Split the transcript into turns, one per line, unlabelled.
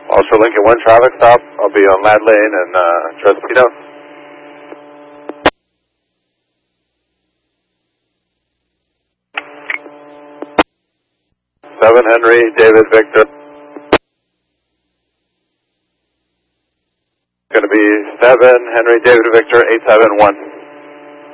Also Lincoln 1 traffic stop. I'll be on Lad Lane and Trespeto. 7 Henry, David Victor. Going to be 7 Henry, David Victor, 871.